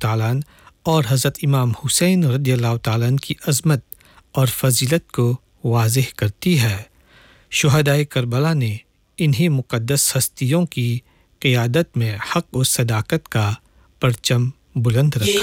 तआला और हज़रत इमाम हुसैन रज़ियल्लाहु तआला की अज़मत और फजीलत को वाज़ेह करती है। शुहदाए करबला ने इन्हीं मुक़द्दस हस्तियों की क़ियादत में हक़ और सदाकत का परचम बुलंद रखा।